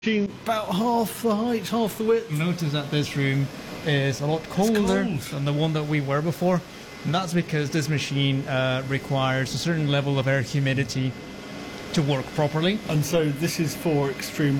About half the height, half the width. Notice that this room is a lot colder than the one that we were before, and that's because this machine requires a certain level of air humidity to work properly. And so this is for extreme